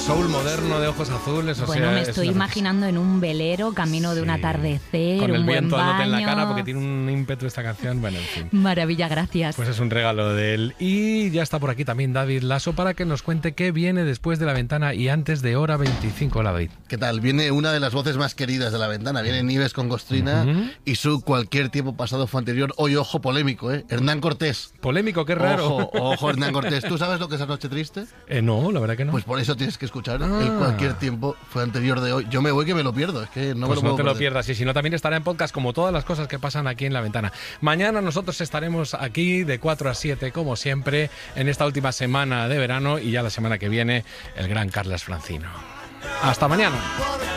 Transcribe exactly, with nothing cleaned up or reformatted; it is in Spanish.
soul moderno de ojos azules. O bueno, sea, me estoy una... imaginando en un velero, camino de sí. un atardecer, con el un viento buen dándote baño. en la cara porque tiene un ímpetu esta canción. Bueno, en fin. Maravilla, gracias. Pues es un regalo de él. Y ya está por aquí también David Lasso para que nos cuente qué viene después de La Ventana y antes de Hora veinticinco. Hola, David. ¿Qué tal? Viene una de las voces más queridas de La Ventana. Viene Nieves con Costrina uh-huh. y su Cualquier tiempo pasado fue anterior. Hoy, ojo, polémico, ¿eh? Hernán Cortés. Polémico, qué raro. Ojo, ojo, Hernán Cortés. ¿Tú sabes lo que es Anoche Triste? Eh, no, la verdad que no. Pues por eso tienes que escuchar. Ah. El Cualquier tiempo fue anterior de hoy. Yo me voy que me lo pierdo. Es que no pues me lo no puedo te lo perder. pierdas. Y si no, también estará en podcast como todas las cosas que pasan aquí en La Ventana. Mañana nosotros estaremos aquí de cuatro a siete, como siempre, en esta última semana de verano y ya la semana que viene el gran Carles Francino. Hasta mañana.